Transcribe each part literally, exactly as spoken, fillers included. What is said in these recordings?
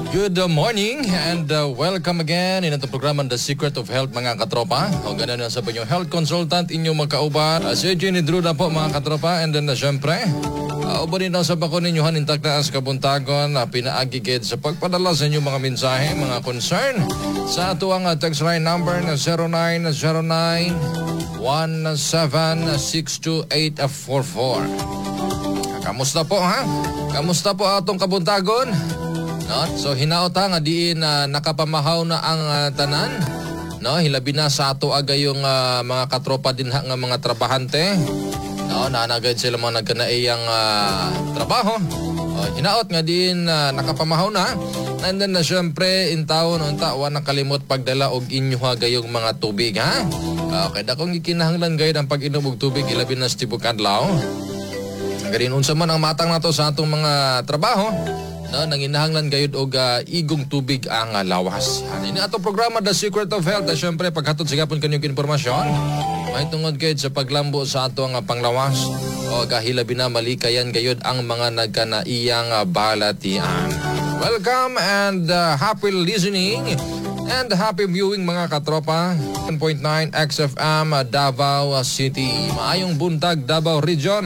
Good morning and uh, welcome again in itong programa The Secret of Health mga katropa. O ganun na sa inyong health consultant inyong magkauban. Uh, si Jenny Drew na po mga katropa and then uh, syempre, uh, ubo rin sa bako ninyo hanintak na as kabuntagon uh, pinaagigid sa pagpadala sa inyong mga mensahe, mga concern sa ato ang uh, text line number na zero nine zero nine one seven six two eight four four. Kamusta po ha? Kamusta po atong kabuntagon? No? So hinaota nga diin uh, nakapamahaw na ang uh, tanan. No, hilabi na sa ato agay yung uh, mga katropa din ha, nga mga trabahante. No, nanagad sila mga nagkanaiyang uh, trabaho. O, hinaot nga din uh, nakapamahaw na. And then na uh, syempre in taon unta wa nakalimot pagdala og inyo ha gayong mga tubig ha. Okay, dakong gikinahanglan gayud ang pag-inom og tubig ilabi na sa tibok adlaw. Garin unsa man ang matang nato sa atong mga trabaho. No, nanginahanglan gayud og uh, igong tubig ang uh, lawas. Ano ini ato programa The Secret of Health. At syempre paghatod sa gapon kanyang informasyon, may tungod gayud sa paglambo sa ato ang uh, panglawas o gahilabi na malikayan gayud ang mga nagkanaiyang uh, balatian. Welcome and uh, happy listening and happy viewing mga katropa. one point nine X F M uh, Davao City. Maayong buntag Davao Region.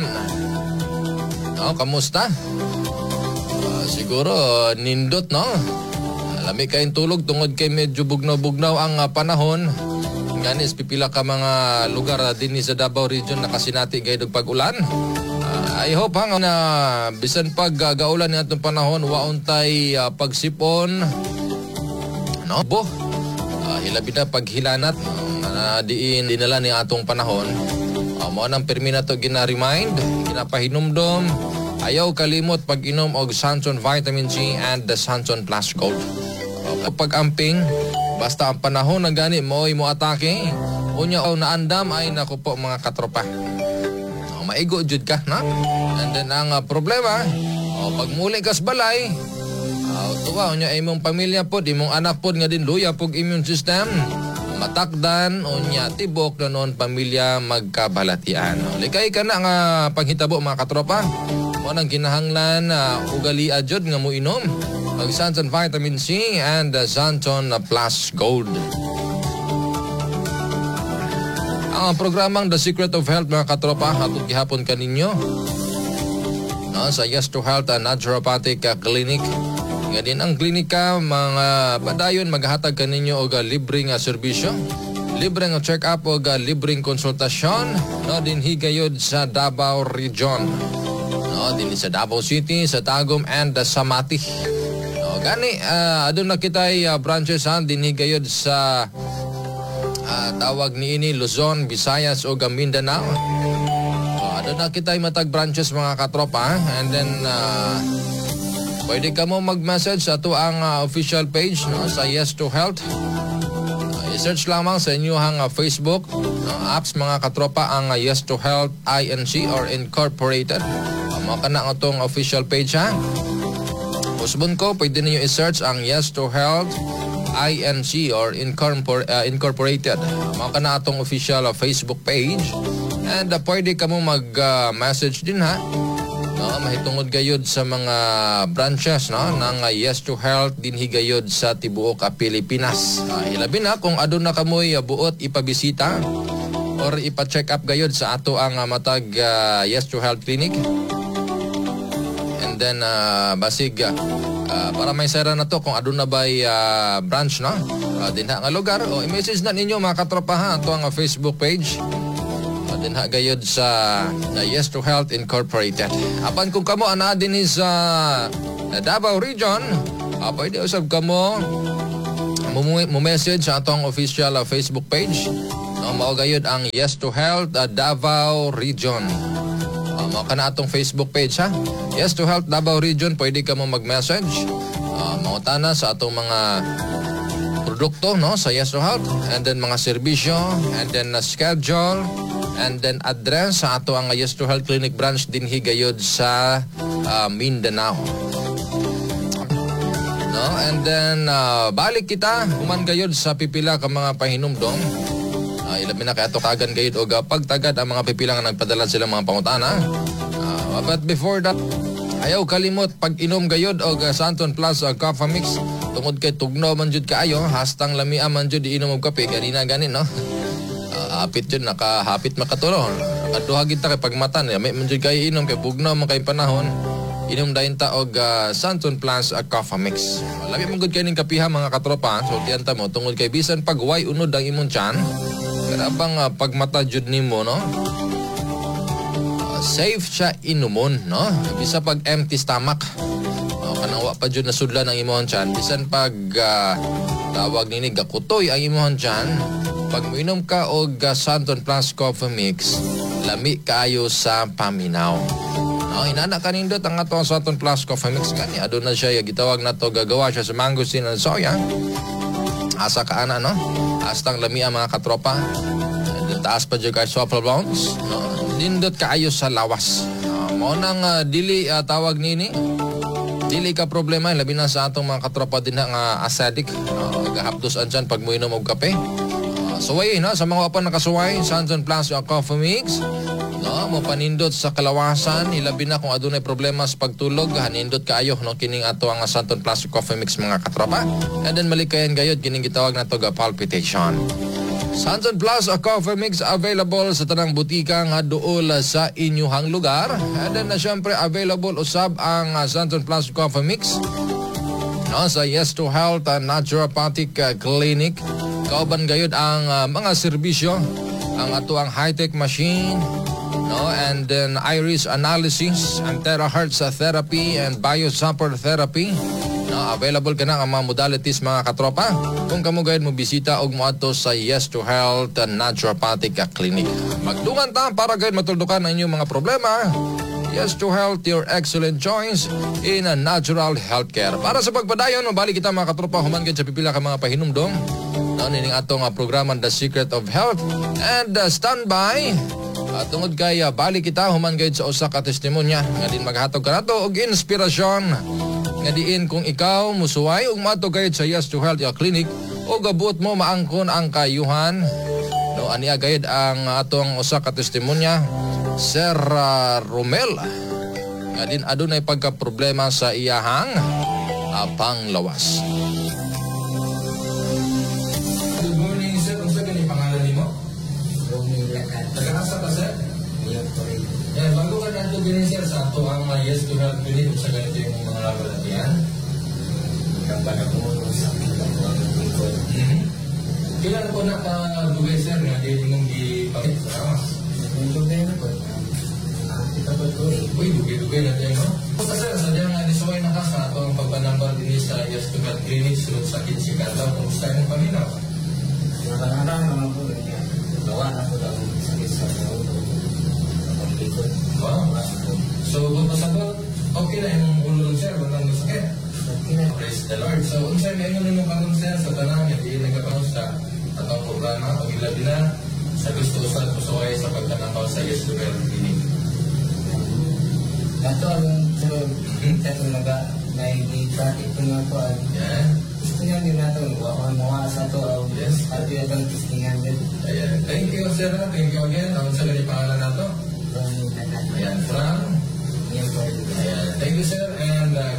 No, kamusta? Siguro, nindot, no? Alami kayong tulog tungod kay medyo bugnaw-bugnaw ang uh, panahon. Nganis, pipila ka mga lugar uh, din sa Davao Region na kasinati kayo pag-ulan. Uh, I hope hang na bisan pag uh, gaulan niya itong panahon, wauntay uh, pagsipon. No? Bo, uh, hilabi na paghilanat. Uh, diin, dinala ni atong panahon. Uh, mo nang permi na ito gina-remind, ginapahinumdom. Ayaw kalimot pag-inom og Santon Vitamin C and the Santon Plus Gold. Kapag amping, basta ang panahon na gani mo ay mo atake, unya o naandam ay naku po mga katropa. O, maigo jud ka, na? And then ang uh, problema, o, pag muli kas balay, o, tuwa, unya imong pamilya po, imong anak po nga din luya pog immune system, matakdan, unya tibok na noon pamilya magkabalatian. O, likay ka na nga paghitabo mga katropa. Mo nang kinahanglan uh, ugali adjod nga mo inom ang Santon Vitamin C and the Santon Plus Gold. Ang programang The Secret of Health mga katropa hatod gihapon kaninyo no, sa Yes to Health uh, Naturopathic uh, Clinic. Nga din ang klinika mga padayon maghatag kaninyo og uh, libreng uh, serbisyo, libreng uh, check-up og uh, libreng konsultasyon no din higayod sa Davao Region. No, din sa Davao City, sa Tagum and uh, sa Mati. No, gani uh, adun na kitay uh, branches han dinhigayod sa uh, tawag ni ini Luzon, Visayas o Mindanao. So, adun na kitay matag branches mga katropa and then uh, pwede ka mo mag-message sa to ang uh, official page no, sa Yes to Health. Uh, i-search lamang sa inyong uh, Facebook no, apps mga katropa ang uh, Yes to Health I N C or Incorporated. Mao kana ang atong official page ha. Usbon ko, pwede niyo i-search ang Yes to Health I N C or Incorpor- uh, Incorporated. Mao kana atong official uh, Facebook page. And uh, pwede ka mo mag-message uh, din ha. No, mahitungod gayud sa mga branches no ng uh, Yes to Health dinhi gayud sa tibuok uh, Pilipinas. Uh, hilabi na kung adun na kamoy uh, buot ipabisita or ipa-check up gayud sa ato ang uh, matag uh, Yes to Health Clinic. Then uh, basig uh, uh, para may sara na to kung adun na ba'y uh, branch no uh, dinha nga lugar o i-message na ninyo mga katropa ha ato ang uh, Facebook page uh, dinha gayud sa uh, Yes to Health Incorporated. Apan kung kamo ana din sa uh, Davao Region uh, pwede usab kamo mo message sa atong official uh, Facebook page no mao gayud ang Yes to Health uh, Davao Region. Mao kana atong Facebook page ha. Yes to Health Davao Region, pwede ka mo mag-message. Uh, mautana sa atong mga produkto no sa Yes to Health and then mga serbisyo and then uh, schedule and then address sa ato ang Yes to Health Clinic branch din higayod sa uh, Mindanao. No, and then uh, balik kita human gayod sa pipila ka mga pahinumdom. Uh, ilabi na kaya tokagan gayud og uh, pagtagad ang mga pipila nga nagpadala sila mga pangutana. Uh, but before that, Ayaw kalimot pag inom gayod og uh, Santon Plus uh, Coffee Mix. Tungod kay tugnaw man jud kaayo, hastang lamia man jud iinom og kape ganina ganin no. Uh, hapit jud nakahapit makatulo. Nakaduha gid ta kay pagmatan, may man jud kay inom kay bugnaw man kay panahon. Inom dayon ta og uh, Santon Plus uh, Coffee Mix. Labi man gud kay ning kapiha mga katropa, so tiyan ta mo tungod kay bisan pag way unod ang imong tiyan. Karabang uh, pagmata jud nimo no. Safe siya inumon, no? Bisa pag empty stomach. O, kanang wa pa dyan nasudlan ang imong tiyan. Bisan pag uh, tawag nini gakutoy ang imong tiyan. Pag minom ka og uh, Santon Plus Coffee Mix, lami kaayo sa paminaw. No, inana kanindot ang ato Santon Plus Coffee Mix kani. Aduna na siya, gitawag na to, gagawa siya sa mangosteen and soya. Asa ka ana, no? Astang lami ang mga katropa. Taas pa dyan kay Soffle Bounce. No? Nindot kaayo sa lawas. Uh, mo nang uh, dili uh, tawag nini. Dili ka problema. Labi na sa atong mga katropa din nga uh, acidic. Uh, Gahapdosan dyan pag mo inom og kape. Uh, suway na sa mga wapan nakasuway. Santon Plus uh, Coffee Mix. No, mo panindot sa kalawasan. Ilabi na kung adunay problema sa pagtulog. Hanindot kaayo. No? Kining ato ang uh, Santon Plus Coffee Mix mga katropa. And then malikayan gayod. Kining gitawag na to ga palpitation. Santon Plus a Coffee Mix available sa tanang butika nga duol sa inyuhang lugar. And then na uh, syempre available usab ang uh, Santon Plus Coffee Mix no, sa Yes to Health uh, Naturopathic uh, Clinic. Kauban gayud ang uh, mga serbisyo, ang ato ang high-tech machine, no, and then iris analysis, and terahertz uh, therapy and biosupper therapy. No, available ka na ang mga modalities mga katropa. Kung kamo gayud mo bisita og moadto sa Yes to Health Naturopathic Clinic. Magdungan ta para gayud matuldukan ang inyong mga problema. Yes to Health, your excellent choice in a natural healthcare. Para sa pagpadayon, balik kita mga katropa human gayud sa pipila ka mga pahinumdom. No, nining atong uh, programa The Secret of Health and uh, standby. At tungod kay uh, balik kita human gayud sa usa ka testimonya nga din maghatag kanato og inspirasyon. Nga diin kung ikaw musuway ug maadto gayud sa Yes to Health Clinic o gabot mo maangkon ang kayuhan. No, aniya gayud ang atong usa ka testimonya, Sir uh, Romel. Nga din adunay pagka problema sa iyahang uh, panglawas. Good morning, sir. Unsa kini pangalan nimo? Romel. Taga-asa ka, sir? Yeah, bago ka na ito gini, sir, sa ato ang uh, Yes to Health Clinic, sa ganito yung mga labalatian. Kampag ako sa pinag-uwag. Kailan po nakadugay, sir, nga di mong ipakit sa kamas? Dugay na po. Kita po ito. Uy, dugay-dugay na tayo, no? Puta, sir, sadyang nga nisuway na ka sa ato ang pagpanambal din sa Yes to Health Clinic, sunod sa Kinsikataw, kung gusto yung paminaw. Nakakaraang naman po, gawa na po lang sakit sa ulo. Wow. So, kung masabot, okay na yung ulo ng sir, wala nang sakit. Okay na. Praise the Lord. So, kung sir, may ano naman sir sa tanang, hindi nagkapanong sa atong programa, o ilabi na sa gusto sa pusuway sa pagtanakaw sa Yes to Health Clinic. Ito ang sunod, ito naga, may traffic ko nga po. Yeah. Gusto niya din natin, wala mga sa ito, yes. At yung ibang tistingan din. Ayan. Thank you, sir. Thank you again. Ang sa ganit pangalan na ito? Ayan, Frank. Ayan, thank you, sir. And uh,